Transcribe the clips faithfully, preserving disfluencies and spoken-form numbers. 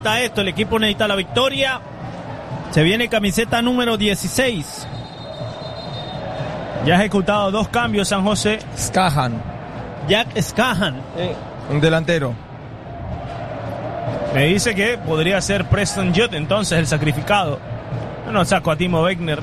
Esto, el equipo necesita la victoria. Se viene camiseta número dieciséis. Ya ha ejecutado dos cambios San José. Skahan. Jack Skahan. Eh, un delantero. Me dice que podría ser Preston Judd entonces el sacrificado. Yo no saco a Timo Wegner.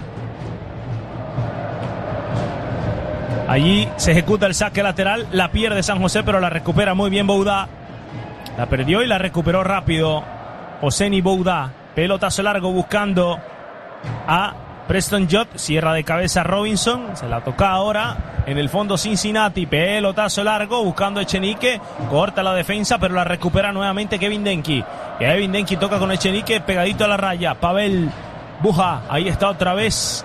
Allí se ejecuta el saque lateral. La pierde San José, pero la recupera muy bien Boudá. La perdió y la recuperó rápido Oseni Boudá. Pelotazo largo buscando a Preston Judd. Cierra de cabeza Robinson. Se la toca ahora en el fondo Cincinnati. Pelotazo largo buscando Echenique. Corta la defensa, pero la recupera nuevamente Kevin Denki. Kevin Denki toca con Echenique pegadito a la raya. Pavel Buja. Ahí está otra vez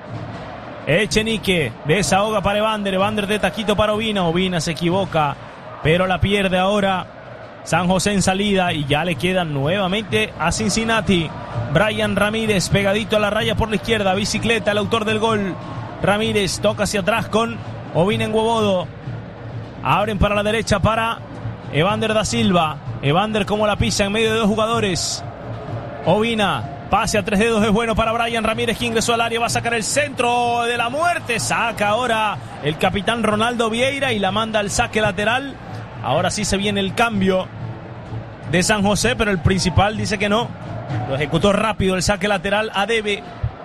Echenique. Desahoga para Evander. Evander de taquito para Ovina. Ovina se equivoca, pero la pierde ahora San José en salida y ya le quedan nuevamente a Cincinnati. Brian Ramírez pegadito a la raya por la izquierda. Bicicleta, el autor del gol. Ramírez toca hacia atrás con Ovina en Huevodo. Abren para la derecha para Evander da Silva. Evander como la pisa en medio de dos jugadores. Ovina. Pase a tres dedos es bueno para Brian Ramírez, que ingresó al área, va a sacar el centro de la muerte. Saca ahora el capitán Ronaldo Vieira y la manda al saque lateral. Ahora sí se viene el cambio de San José, pero el principal dice que no. Lo ejecutó rápido el saque lateral a Debe.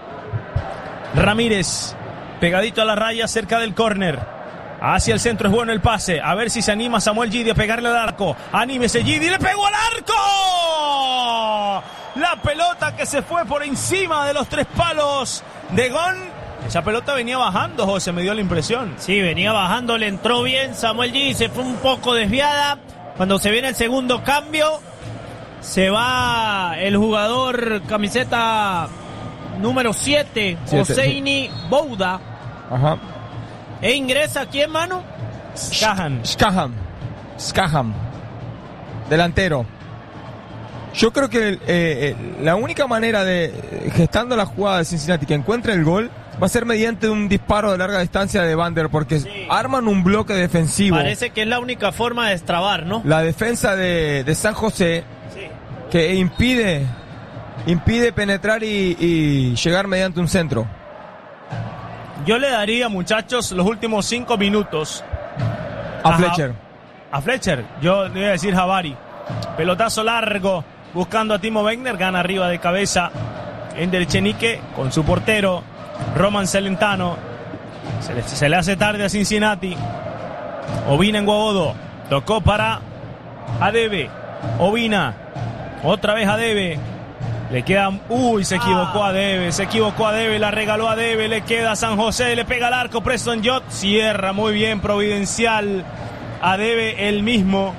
Ramírez, pegadito a la raya, cerca del córner. Hacia el centro es bueno el pase. A ver si se anima Samuel Gidi a pegarle al arco. Anímese Gidi, le pegó al arco. La pelota que se fue por encima de los tres palos de Gon. Esa pelota venía bajando, José, me dio la impresión. Sí, venía bajando, le entró bien Samuel Gidi, se fue un poco desviada. Cuando se viene el segundo cambio, se va el jugador camiseta número siete, Oseni Boudá. Ajá. E ingresa aquí, hermano, Skahan. Skahan. Skahan. Delantero. Yo creo que eh, eh, la única manera de, gestando la jugada de Cincinnati, que encuentre el gol, va a ser mediante un disparo de larga distancia de Evander, porque sí, arman un bloque defensivo. Parece que es la única forma de destrabar, ¿no? La defensa de, de San José, sí, que impide, impide penetrar y, y llegar mediante un centro. Yo le daría, muchachos, los últimos cinco minutos a, a Fletcher. Ha, a Fletcher, yo le voy a decir Javari. Pelotazo largo, buscando a Timo Wegner, gana arriba de cabeza Ender Echenique con su portero Roman Celentano. Se le, se le hace tarde a Cincinnati. Ovina en Huevodo, tocó para Adebe. Ovina, otra vez Adebe. Le queda, uy, se equivocó a Debe, se equivocó a Debe, la regaló a Debe, le queda a San José, le pega al arco Preston Judd, cierra muy bien, providencial a Debe el mismo.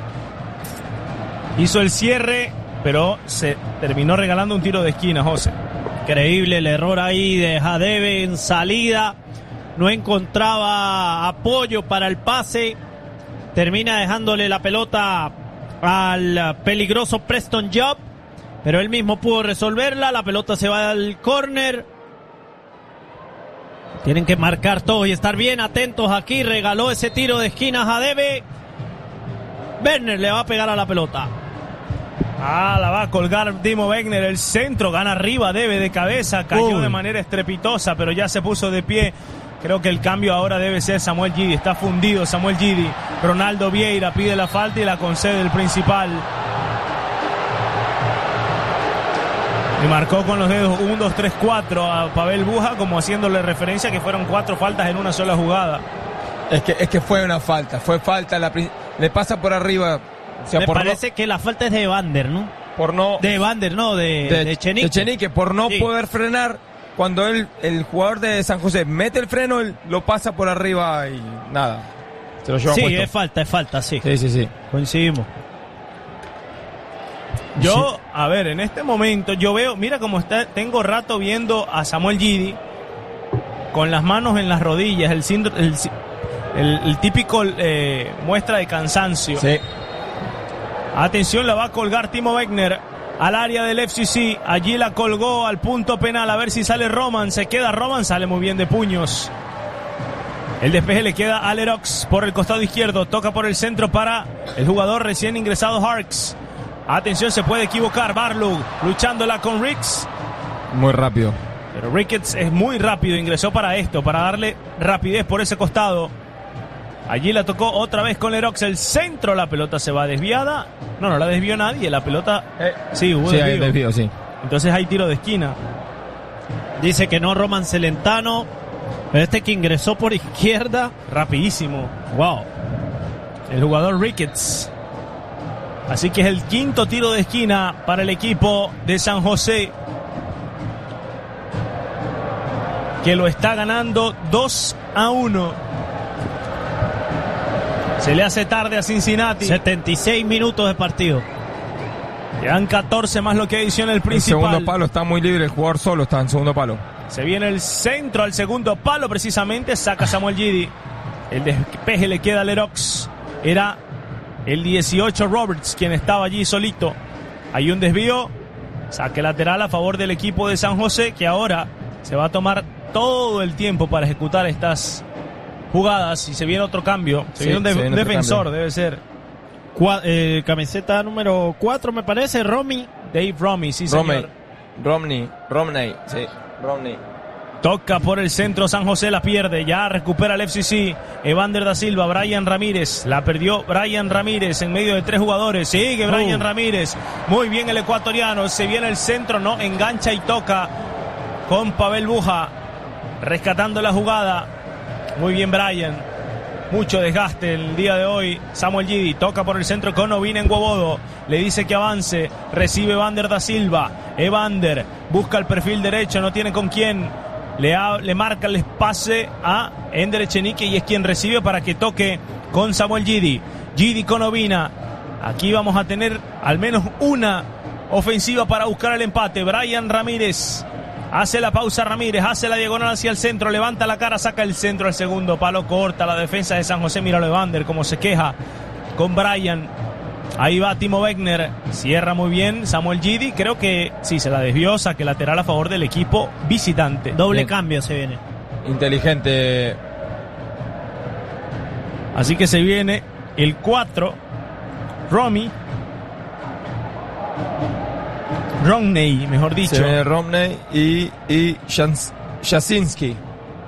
Hizo el cierre, pero se terminó regalando un tiro de esquina, José. Increíble el error ahí de Jadebe en salida. No encontraba apoyo para el pase. Termina dejándole la pelota al peligroso Preston Judd, pero él mismo pudo resolverla. La pelota se va al córner. Tienen que marcar todos y estar bien atentos aquí. Regaló ese tiro de esquina a Jadebe. Werner le va a pegar a la pelota. Ah, la va a colgar Timo Wegner. El centro gana arriba, Debe de cabeza. Cayó Uy. de manera estrepitosa, pero ya se puso de pie. Creo que el cambio ahora debe ser Samuel Gidi. Está fundido Samuel Gidi. Ronaldo Vieira pide la falta y la concede el principal. Y marcó con los dedos uno, dos, tres, cuatro a Pavel Buja, como haciéndole referencia que fueron cuatro faltas en una sola jugada. Es que, es que fue una falta, fue falta. La, le pasa por arriba. O sea, me por parece no, que la falta es de Evander, ¿no? Por no... De Evander, no, de, de, de Echenique. De Echenique, por no sí. poder frenar. Cuando él, el jugador de San José mete el freno, él lo pasa por arriba y nada. Se lo lleva sí, puesto. es falta, es falta, sí. Sí, sí, sí. Coincidimos. Yo, sí. a ver, en este momento yo veo, mira cómo está, tengo rato viendo a Samuel Gidi con las manos en las rodillas, el, el, el, el típico eh, muestra de cansancio. Sí. Atención, la va a colgar Timo Wegner al área del F C C. Allí la colgó al punto penal. A ver si sale Roman. Se queda Roman. Sale muy bien de puños. El despeje le queda a Lerox por el costado izquierdo. Toca por el centro para el jugador recién ingresado Harks. Atención, se puede equivocar Barlow luchándola con Ricks. Muy rápido. Pero Ricketts es muy rápido, ingresó para esto, para darle rapidez por ese costado. Allí la tocó otra vez con Lerox, el centro, la pelota se va desviada. No, no la desvió nadie, la pelota... Eh, sí, hubo sí, desvío. hay desvío, sí. Entonces hay tiro de esquina. Dice que no Roman Celentano, pero este que ingresó por izquierda. Rapidísimo. Wow. El jugador Ricketts. Así que es el quinto tiro de esquina para el equipo de San José, que lo está ganando dos a uno. Se le hace tarde a Cincinnati. setenta y seis minutos de partido. Quedan catorce más lo que adiciona el principal. El segundo palo está muy libre, el jugador solo está en segundo palo. Se viene el centro al segundo palo precisamente, saca Samuel Gidi. El despeje le queda a Lerox. Era el dieciocho Roberts quien estaba allí solito. Hay un desvío, saque lateral a favor del equipo de San José, que ahora se va a tomar todo el tiempo para ejecutar estas jugadas. Y se viene otro cambio, se Sí, viene un, de- se viene un otro defensor, cambio. debe ser Cua- eh, camiseta número cuatro me parece, Romy. Dave Romy, sí Romney, señor. Romney, Romney, sí, Romney. Toca por el centro, San José la pierde, ya recupera el F C C, Evander da Silva, Brian Ramírez, la perdió Brian Ramírez en medio de tres jugadores, sigue Brian Uh. Ramírez, muy bien el ecuatoriano, se viene el centro, no, engancha y toca con Pavel Buja, rescatando la jugada, muy bien Brian, mucho desgaste el día de hoy. Samuel Gidi toca por el centro con Ovina en Guobodo, le dice que avance, recibe Evander da Silva, Evander busca el perfil derecho, no tiene con quién, le, ha, le marca el pase a Ender Echenique y es quien recibe para que toque con Samuel Gidi. Gidi con Ovina, aquí vamos a tener al menos una ofensiva para buscar el empate. Brian Ramírez hace la pausa, Ramírez hace la diagonal hacia el centro, levanta la cara, saca el centro al segundo palo, corta la defensa de San José. Mira a Evander como se queja con Brian. Ahí va Timo Wegner, cierra muy bien Samuel Gidi, creo que sí, se la desvió, saque lateral a favor del equipo visitante. Doble Bien. cambio se viene. Inteligente. Así que se viene el cuatro, Romy, Romney, mejor dicho. Se viene Romney y, y Jans- Jasinski.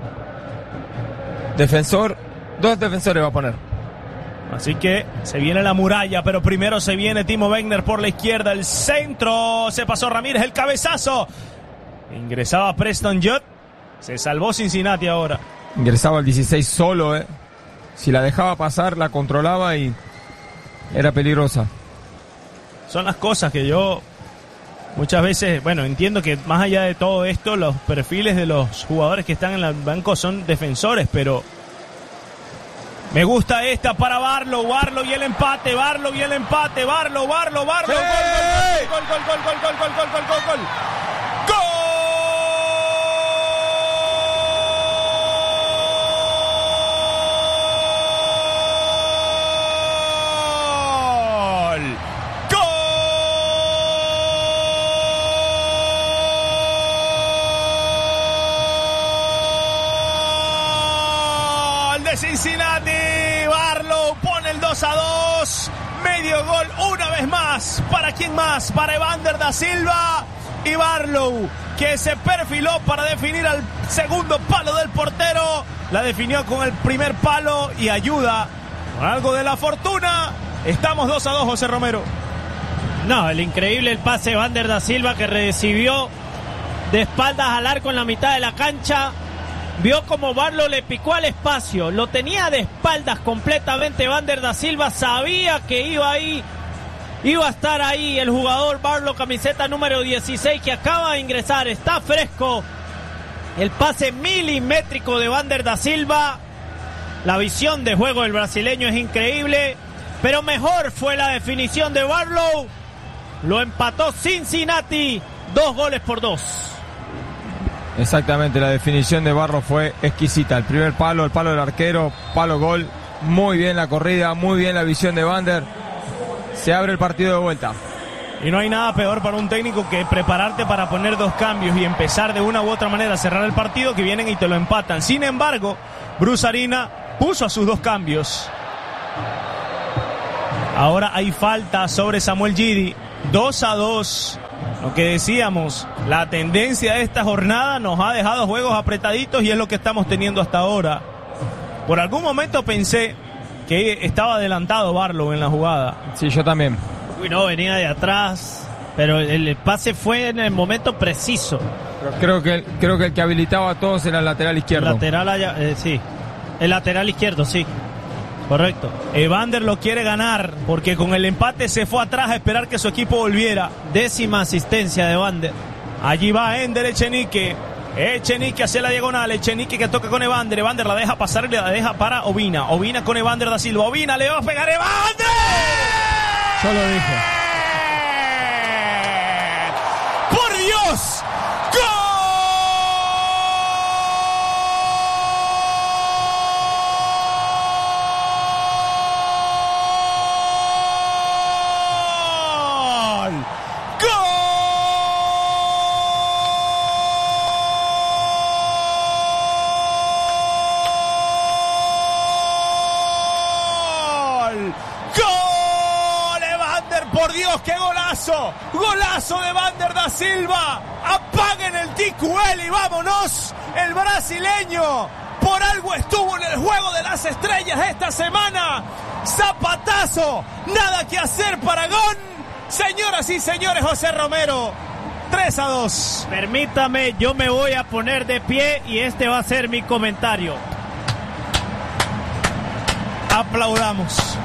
Defensor, dos defensores va a poner. Así que se viene la muralla, pero primero se viene Timo Wegner por la izquierda, el centro, se pasó Ramírez, el cabezazo. Ingresaba Preston Judd, se salvó Cincinnati ahora. Ingresaba el dieciséis solo, eh. Si la dejaba pasar, la controlaba y era peligrosa. Son las cosas que yo muchas veces, bueno, entiendo que más allá de todo esto, los perfiles de los jugadores que están en el banco son defensores, pero me gusta esta para Barlow, Barlow y el empate, Barlow y el empate, Barlow, Barlow, Barlow, ¡Sí! gol, gol, gol, gol, gol, gol, gol, gol, gol, gol, gol, gol, gol de Cincinnati. Barlow pone el dos a dos, medio gol una vez más. ¿Para quién más? Para Evander da Silva. Y Barlow, que se perfiló para definir al segundo palo del portero, la definió con el primer palo y ayuda con algo de la fortuna. Estamos dos a dos, José Romero. No, el increíble el pase de Evander da Silva, que recibió de espaldas al arco en la mitad de la cancha. Vio como Barlow le picó al espacio, lo tenía de espaldas completamente Evander da Silva, sabía que iba ahí, iba a estar ahí el jugador Barlow, camiseta número dieciséis, que acaba de ingresar, está fresco. El pase milimétrico de Evander da Silva, la visión de juego del brasileño es increíble, pero mejor fue la definición de Barlow. Lo empató Cincinnati, dos goles por dos. Exactamente, la definición de Barro fue exquisita. El primer palo, el palo del arquero, palo gol. Muy bien la corrida, muy bien la visión de Vander. Se abre el partido de vuelta. Y no hay nada peor para un técnico que prepararte para poner dos cambios y empezar de una u otra manera a cerrar el partido, que vienen y te lo empatan. Sin embargo, Bruce Arena puso a sus dos cambios. Ahora hay falta sobre Samuel Gidi. dos a dos. Lo que decíamos, la tendencia de esta jornada nos ha dejado juegos apretaditos y es lo que estamos teniendo hasta ahora. Por algún momento pensé que estaba adelantado Barlow en la jugada. Sí, yo también. Uy, no, venía de atrás, pero el pase fue en el momento preciso. Pero creo que creo que el que habilitaba a todos era el lateral izquierdo. El lateral, allá, eh, sí. El lateral izquierdo, sí. Correcto. Evander lo quiere ganar porque con el empate se fue atrás a esperar que su equipo volviera. Décima asistencia de Evander. Allí va Ender Echenique. Echenique hacia la diagonal. Echenique que toca con Evander. Evander la deja pasar y la deja para Ovina. Ovina con Evander da Silva. Ovina le va a pegar Evander. Yo lo dije. ¡Por Dios! ¡Gol! ¡Por Dios, qué golazo! ¡Golazo de Evander da Silva! ¡Apaguen el T Q L y vámonos! El brasileño por algo estuvo en el juego de las estrellas esta semana. ¡Zapatazo! ¡Nada que hacer para Gon! Señoras y señores, José Romero. tres a dos. Permítame, yo me voy a poner de pie y este va a ser mi comentario. Aplaudamos.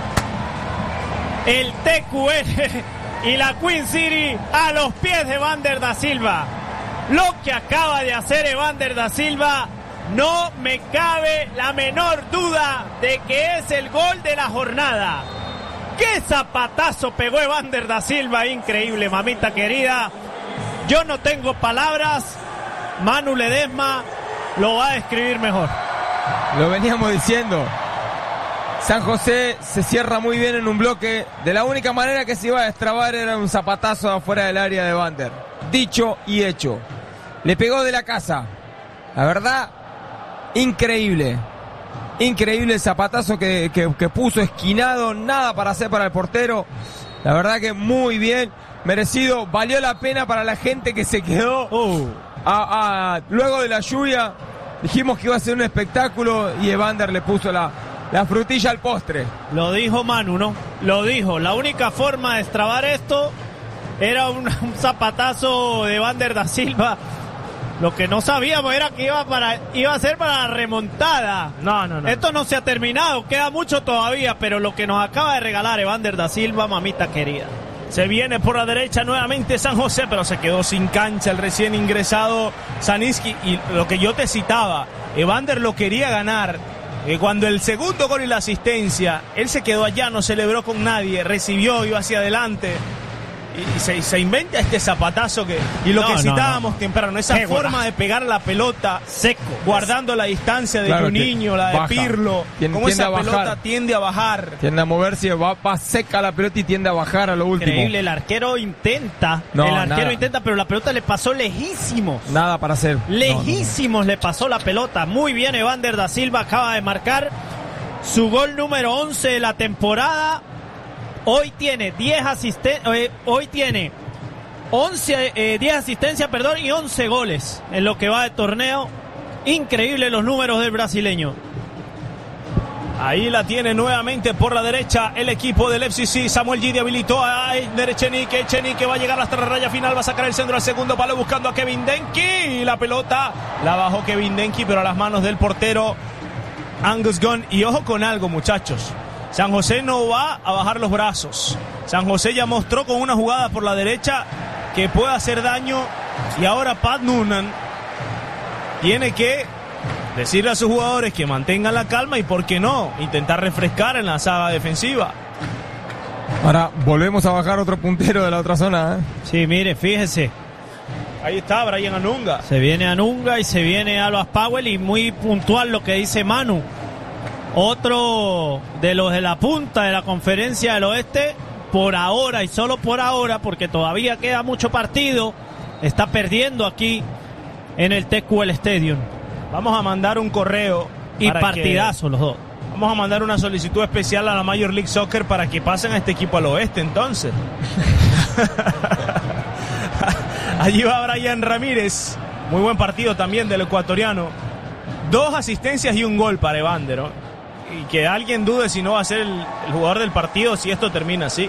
El T Q L y la Queen City a los pies de Evander da Silva. Lo que acaba de hacer Evander da Silva, no me cabe la menor duda de que es el gol de la jornada. ¡Qué zapatazo pegó Evander da Silva! Increíble, mamita querida. Yo no tengo palabras. Manu Ledesma lo va a describir mejor. Lo veníamos diciendo. San José se cierra muy bien en un bloque. De la única manera que se iba a destrabar era un zapatazo afuera del área de Evander. Dicho y hecho. Le pegó de la casa. La verdad, increíble. Increíble el zapatazo que, que, que puso, esquinado, nada para hacer para el portero. La verdad que muy bien, merecido. Valió la pena para la gente que se quedó. Uh. A, a, luego de la lluvia, dijimos que iba a ser un espectáculo y Evander le puso la... La frutilla al postre. Lo dijo Manu, ¿no? Lo dijo. La única forma de destrabar esto era un, un zapatazo de Evander da Silva. Lo que no sabíamos era que iba para iba a ser para la remontada. No, no, no. Esto no se ha terminado. Queda mucho todavía, pero lo que nos acaba de regalar Evander da Silva, mamita querida. Se viene por la derecha nuevamente San José, pero se quedó sin cancha el recién ingresado Saniski. Y lo que yo te citaba, Evander lo quería ganar. Eh, cuando el segundo gol y la asistencia, él se quedó allá, no celebró con nadie, recibió, iba hacia adelante y, y se, se inventa este zapatazo que y lo no, que no, citábamos no. temprano, esa Qué forma golazo. de pegar la pelota Seco. guardando la distancia de Claro, Juninho, la de baja. Pirlo, Tiende, como tiende esa a bajar. pelota tiende a bajar. Tiende a moverse, va, va seca la pelota y tiende a bajar a lo último. Increíble, el arquero intenta, No, el arquero nada. intenta, pero la pelota le pasó lejísimos. Nada para hacer. Lejísimos no, no. le pasó la pelota. Muy bien, Evander da Silva acaba de marcar su gol número once de la temporada. Hoy tiene diez asistencias, eh, hoy tiene once, eh, diez asistencias, perdón, y once goles en lo que va de torneo. Increíble los números del brasileño. Ahí la tiene nuevamente por la derecha el equipo del F C C. Samuel Gidi habilitó a Ender Echenique. Echenique va a llegar hasta la raya final, va a sacar el centro al segundo palo buscando a Kevin Denki. Y la pelota la bajó Kevin Denki, pero a las manos del portero Angus Gunn. Y ojo con algo, muchachos. San José no va a bajar los brazos. San José ya mostró con una jugada por la derecha que puede hacer daño. Y ahora Pat Noonan tiene que decirle a sus jugadores que mantengan la calma y, ¿por qué no?, intentar refrescar en la saga defensiva. Ahora volvemos a bajar otro puntero de la otra zona, ¿eh? Sí, mire, fíjese. Ahí está Brian Anunga. Se viene Anunga y se viene Albas Powell, y muy puntual lo que dice Manu. Otro de los de la punta de la Conferencia del Oeste, por ahora y solo por ahora, porque todavía queda mucho partido, está perdiendo aquí en el T Q L Stadium. Vamos a mandar un correo. Y para partidazo que, los dos. Vamos a mandar una solicitud especial a la Major League Soccer para que pasen a este equipo al oeste, entonces. Allí va Brian Ramírez. Muy buen partido también del ecuatoriano. Dos asistencias y un gol para Evander, ¿no? Y que alguien dude si no va a ser el, el jugador del partido si esto termina así.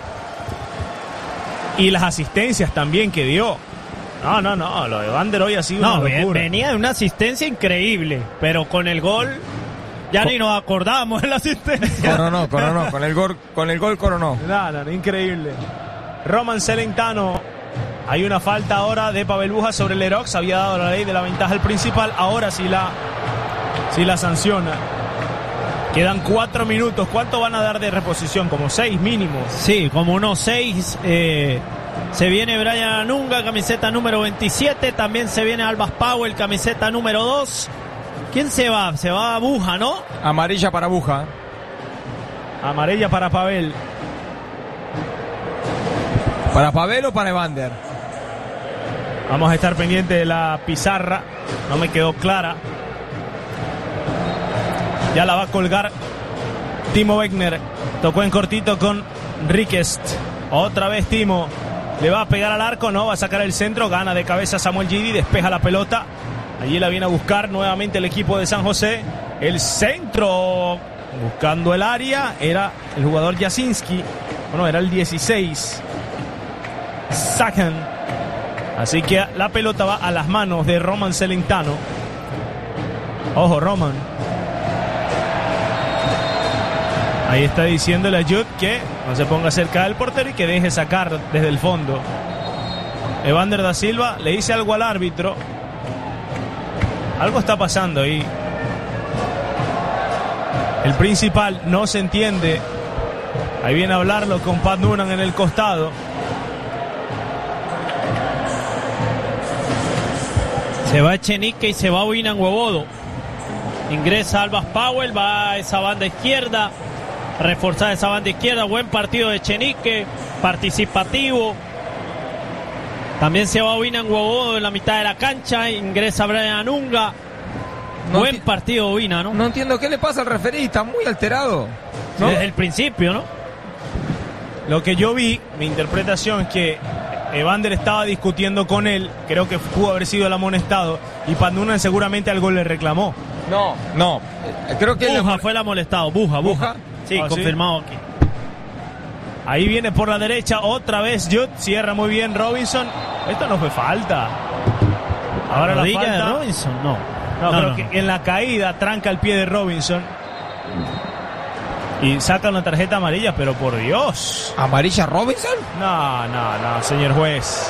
Y las asistencias también que dio. No, no, no, lo de Evander hoy ha sido no, una locura. Venía de una asistencia increíble, pero con el gol ya Co- ni nos acordábamos de la asistencia. Coronó, coronó, con el gol, con el gol coronó. No, no, no, increíble. Roman Celentano. Hay una falta ahora de Pavel Buja sobre Lerox. Había dado la ley de la ventaja al principal. Ahora sí la, sí la sanciona. Quedan cuatro minutos. ¿Cuánto van a dar de reposición? Como seis mínimos. Sí, como unos seis. Eh, se viene Brian Anunga, camiseta número veintisiete. También se viene Albas Powell, camiseta número dos. ¿Quién se va? Se va a Buja, ¿no? Amarilla para Buja. Amarilla para Pavel. ¿Para Pavel o para Evander? Vamos a estar pendientes de la pizarra. No me quedó clara. Ya la va a colgar Timo Wegner. Tocó en cortito con Riquest. Otra vez Timo. Le va a pegar al arco, no, va a sacar el centro. Gana de cabeza Samuel Gidi. Despeja la pelota. Allí la viene a buscar nuevamente el equipo de San José. El centro. Buscando el área. Era el jugador Jasinski. Bueno, era el dieciséis. Sacan. Así que la pelota va a las manos de Roman Celentano. Ojo, Roman. Ahí está diciéndole a Jude que no se ponga cerca del portero y que deje sacar desde el fondo. Evander da Silva le dice algo al árbitro. Algo está pasando ahí. El principal no se entiende. Ahí viene a hablarlo con Pat Noonan en el costado. Se va Echenique y se va Winan Wobodo. Ingresa Albas Powell, va a esa banda izquierda. Reforzar esa banda izquierda. Buen partido de Echenique, participativo. También se va Winan Wobodo en la mitad de la cancha. Ingresa Brian Anunga. No Buen enti- partido Wina, ¿no? No entiendo qué le pasa al referí, está muy alterado, ¿no? Desde el principio, ¿no? Lo que yo vi, mi interpretación es que Evander estaba discutiendo con él. Creo que pudo haber sido el amonestado. Y Pat Noonan seguramente algo le reclamó. No, no. Eh, Creo que Buja le- fue el amolestado. Buja, Buja. ¿Buja? Sí, Ah, ¿sí? confirmado aquí. Ahí viene por la derecha otra vez Jude. Cierra muy bien Robinson. Esto no fue falta. Ahora la rodilla falta. de Robinson, no. No, No, creo no. que en la caída tranca el pie de Robinson. Y saca una tarjeta amarilla, pero por Dios. ¿Amarilla Robinson? No, no, no, señor juez.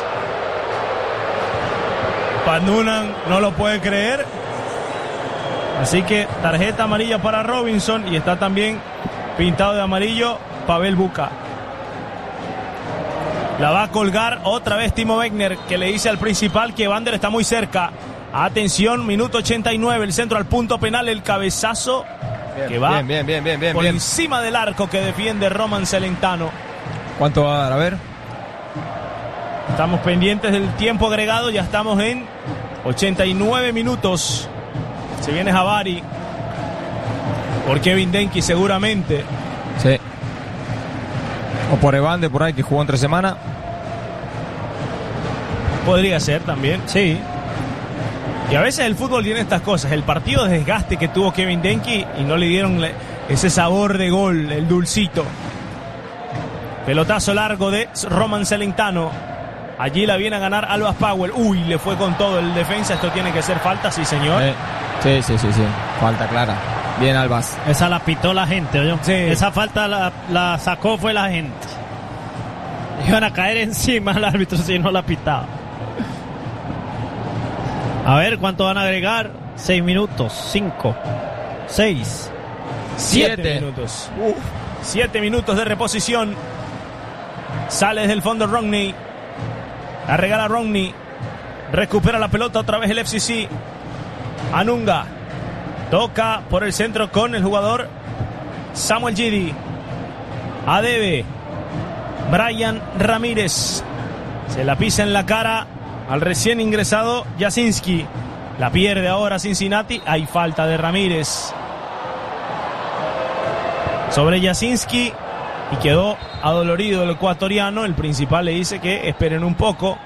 Pat Noonan no lo puede creer. Así que tarjeta amarilla para Robinson. Y está también pintado de amarillo Pavel Buca. La va a colgar otra vez Timo Wegner, que le dice al principal que Evander está muy cerca. Atención, minuto ochenta y nueve, el centro al punto penal, el cabezazo Bien, que va bien, bien, bien, bien, bien, por bien. encima del arco que defiende Roman Celentano. ¿Cuánto va a dar? A ver. Estamos pendientes del tiempo agregado, ya estamos en ochenta y nueve minutos. Se viene Javari por Kevin Denki seguramente. Sí. O por Evander, por ahí, que jugó entre semana. Podría ser también. Sí. Y a veces el fútbol tiene estas cosas. El partido de desgaste que tuvo Kevin Denki y no le dieron le- ese sabor de gol, el dulcito. Pelotazo largo de Roman Celentano. Allí la viene a ganar Albas Powell. Uy, le fue con todo el defensa. Esto tiene que ser falta, sí señor. Eh, Sí, sí, sí, sí. Falta clara. Bien, Albas. Esa la pitó la gente, ¿oyó? Sí. Esa falta la, la sacó fue la gente. Iban a caer encima al árbitro si no la pitaba. A ver, ¿cuánto van a agregar? Seis minutos, cinco, seis. Siete, Siete. minutos. Uf, siete minutos de reposición. Sale desde el fondo Romney. La regala Romney. Recupera la pelota otra vez el F C C. Anunga. Toca por el centro con el jugador Samuel Gidi. Adebe. Brian Ramírez. Se la pisa en la cara al recién ingresado Jasinski. La pierde ahora Cincinnati. Hay falta de Ramírez sobre Jasinski. y quedó adolorido el ecuatoriano. El principal le dice que esperen un poco.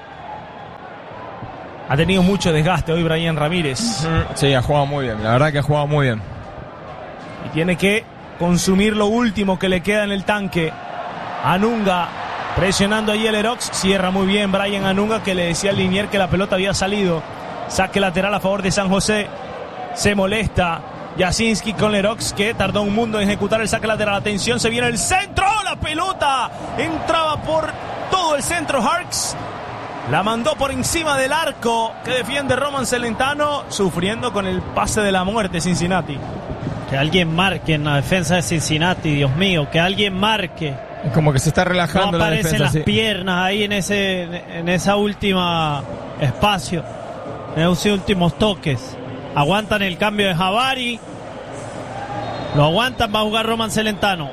Ha tenido mucho desgaste hoy Brian Ramírez. Sí, ha jugado muy bien, la verdad que ha jugado muy bien. Y tiene que consumir lo último que le queda en el tanque. Anunga presionando a Yelerox, cierra muy bien Brian Anunga, que le decía al linier que la pelota había salido. Saque lateral a favor de San José. Se molesta Jasinski con Lerox, que tardó un mundo en ejecutar el saque lateral. Atención, se viene el centro, la pelota entraba por todo el centro. Harks la mandó por encima del arco que defiende Roman Celentano, sufriendo con el pase de la muerte Cincinnati. Que alguien marque en la defensa de Cincinnati, Dios mío, que alguien marque. Como que se está relajando no la defensa. aparecen las sí. piernas ahí en ese en esa última espacio, en esos últimos toques. Aguantan el cambio de Javari. Lo aguantan, va a jugar Roman Celentano.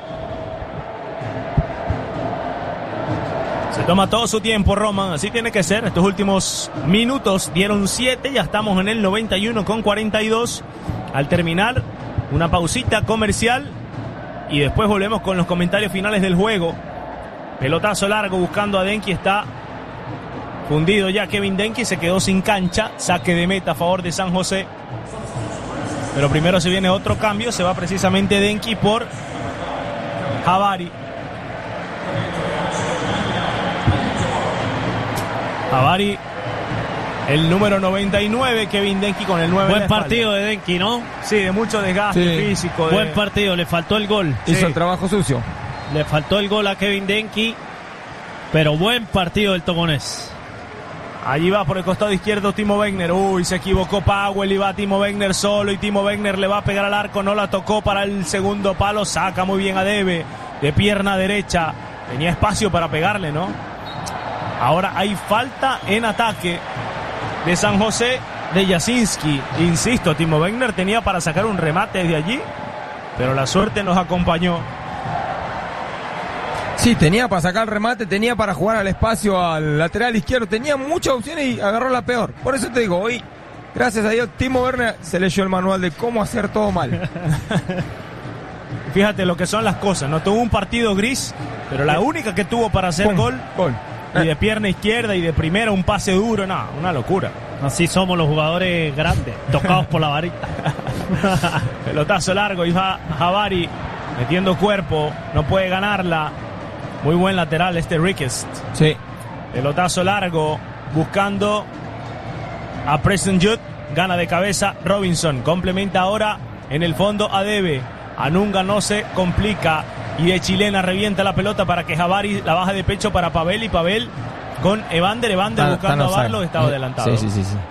Se toma todo su tiempo Roman, así tiene que ser. Estos últimos minutos dieron siete, ya estamos en el noventa y uno con cuarenta y dos. Al terminar, una pausita comercial y después volvemos con los comentarios finales del juego. Pelotazo largo buscando a Denki, está fundido ya Kevin Denki, se quedó sin cancha. Saque de meta a favor de San José. Pero primero se viene otro cambio, se va precisamente Denki por Javari. Javari, el número noventa y nueve, Kevin Denki con el nueve. Buen partido de Denki, ¿no? Sí, de mucho desgaste sí. físico. De... Buen partido, le faltó el gol. Hizo sí. el trabajo sucio. Le faltó el gol a Kevin Denki, pero buen partido del togonés. Allí va por el costado izquierdo Timo Wegner. Uy, se equivocó Powell y va Timo Wegner solo. Y Timo Wegner le va a pegar al arco. No la tocó para el segundo palo. Saca muy bien a Debe de pierna derecha. Tenía espacio para pegarle, ¿no? Ahora hay falta en ataque de San José de Jasinski. Insisto, Timo Wegner tenía para sacar un remate desde allí, pero la suerte nos acompañó. Sí, tenía para sacar el remate, tenía para jugar al espacio, al lateral izquierdo, tenía muchas opciones y agarró la peor. Por eso te digo, hoy, gracias a Dios, Timo Werner se leyó el manual de cómo hacer todo mal. Fíjate lo que son las cosas, no tuvo un partido gris, pero la única que tuvo para hacer Pum, gol, gol. y de pierna izquierda y de primera un pase duro, no, una locura. Así somos los jugadores grandes, tocados por la varita. Pelotazo largo y va Javari metiendo cuerpo, no puede ganarla. Muy buen lateral este Rickest. Sí. Pelotazo largo buscando a Preston Judd, gana de cabeza Robinson, complementa ahora en el fondo a Debe. Anunga no se complica y de chilena revienta la pelota para que Javari la baja de pecho para Pavel, y Pavel con Evander, Evander Tan, buscando tan a Barlow, estaba sí, adelantado. Sí, sí, sí, sí.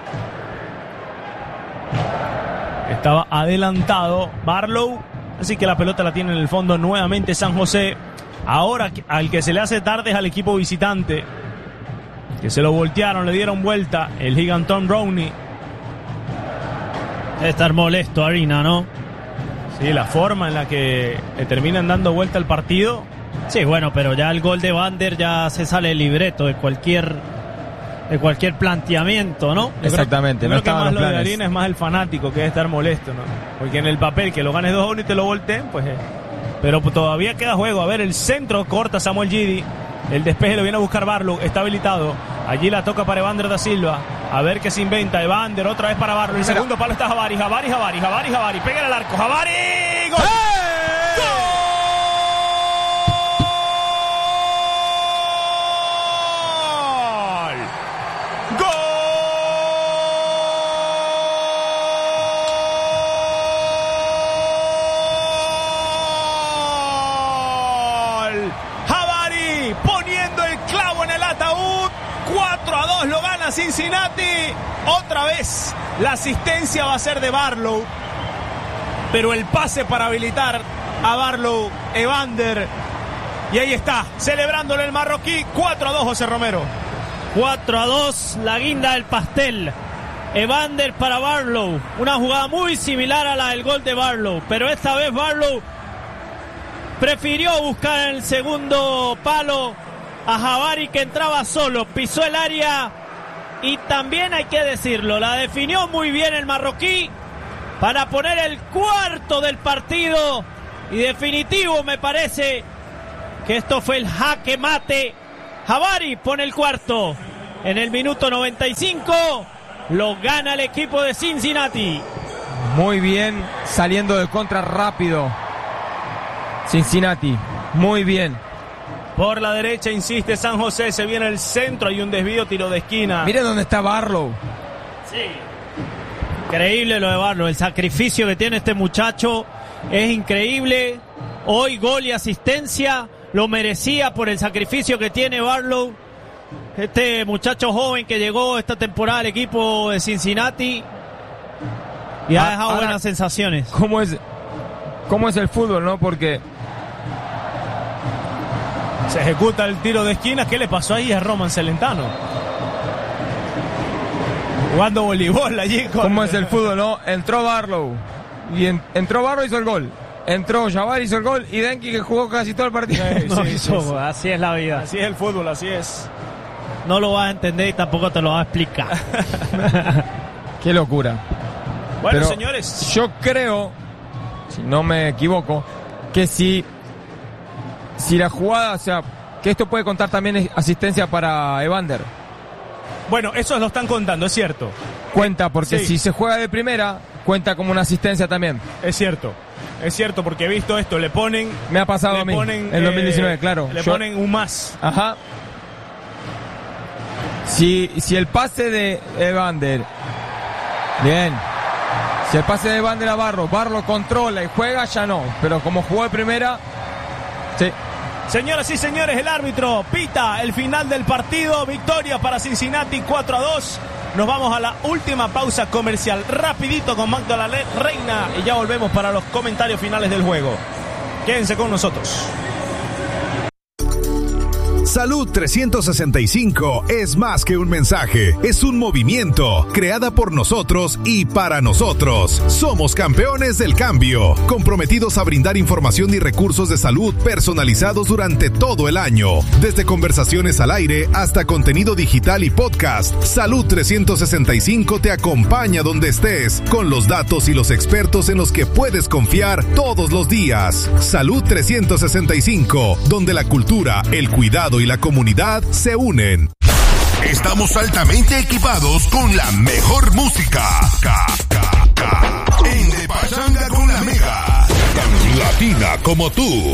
Estaba adelantado Barlow, así que la pelota la tiene en el fondo nuevamente San José. Ahora al que se le hace tarde es al equipo visitante, que se lo voltearon, le dieron vuelta el gigantón Rowney. Debe estar molesto Arina, ¿no? Sí, la forma en la que le terminan dando vuelta el partido. Sí, bueno, pero ya el gol de Vander ya se sale el libreto de cualquier de cualquier planteamiento, ¿no? Yo Exactamente, creo, no yo creo que estaban más los lo de planes. Arina es más el fanático que debe estar molesto, ¿no? Porque en el papel que lo ganes dos a uno y te lo volteen, pues... Eh. Pero todavía queda juego. A ver, el centro corta Samuel Gidi. El despeje lo viene a buscar Barlow. Está habilitado. Allí la toca para Evander da Silva. A ver qué se inventa. Evander otra vez para Barlow. El Mira. segundo palo está Javari. Javari, Javari, Javari, Javari. Pega al arco. Javari. ¡Gol! ¡Eh! ¡Gol! ¡Gol! Javari poniendo el clavo en el ataúd. cuatro a dos lo gana Cincinnati. Otra vez la asistencia va a ser de Barlow, pero el pase para habilitar a Barlow, Evander, y ahí está, celebrándole el marroquí. Cuatro a dos, José Romero. cuatro a dos, la guinda del pastel. Evander para Barlow, una jugada muy similar a la del gol de Barlow, pero esta vez Barlow prefirió buscar en el segundo palo a Javari, que entraba solo, pisó el área y también hay que decirlo, la definió muy bien el marroquí para poner el cuarto del partido, y definitivo me parece que esto fue el jaque mate. Jabari pone el cuarto. En el minuto noventa y cinco lo gana el equipo de Cincinnati. Muy bien, saliendo de contra rápido. Cincinnati, muy bien. Por la derecha insiste San José, se viene el centro, hay un desvío, tiro de esquina. Miren dónde está Barlow. Sí. Increíble lo de Barlow, el sacrificio que tiene este muchacho es increíble. Hoy gol y asistencia, lo merecía por el sacrificio que tiene Barlow. Este muchacho joven que llegó esta temporada al equipo de Cincinnati y ha Ah, dejado ahora, buenas sensaciones. ¿Cómo es, cómo es el fútbol, no? Porque Se ejecuta el tiro de esquina. ¿Qué le pasó ahí a Roman Celentano? Jugando voleibol allí. Con... ¿Cómo es el fútbol, no? Entró Barlow. Y en, entró Barlow y hizo el gol. Entró Jabari, hizo el gol. Y Denki, que jugó casi todo el partido. Sí, No sí, hizo, sí, sí. así es la vida. Así es el fútbol, así es. No lo vas a entender y tampoco te lo vas a explicar. Qué locura. Bueno, Pero señores. yo creo, si no me equivoco, que si, si la jugada, o sea, que esto puede contar también es asistencia para Evander. Bueno, eso lo están contando, es cierto. Cuenta, porque Sí. si se juega de primera, cuenta como una asistencia también. Es cierto. Es cierto, porque he visto esto. Le ponen. Me ha pasado le a mí ponen, en dos mil diecinueve, eh, claro. Le Yo- ponen un más. Ajá. Si, si el pase de Evander, bien. Si el pase de Evander a Barro, Barro controla y juega, ya no. Pero como jugó de primera, sí. Señoras y señores, el árbitro pita el final del partido. Victoria para Cincinnati, cuatro a dos. Nos vamos a la última pausa comercial. Rapidito con Magdalena Reina. Y ya volvemos para los comentarios finales del juego. Quédense con nosotros. Salud trescientos sesenta y cinco es más que un mensaje, es un movimiento, creada por nosotros y para nosotros. Somos campeones del cambio, comprometidos a brindar información y recursos de salud personalizados durante todo el año. Desde conversaciones al aire hasta contenido digital y podcast, Salud trescientos sesenta y cinco te acompaña donde estés, con los datos y los expertos en los que puedes confiar todos los días. Salud trescientos sesenta y cinco, donde la cultura, el cuidado y la comunidad se unen. Estamos altamente equipados con la mejor música. Ca, ca, ca. En De Pachanga con la Mega. Tan latina como tú.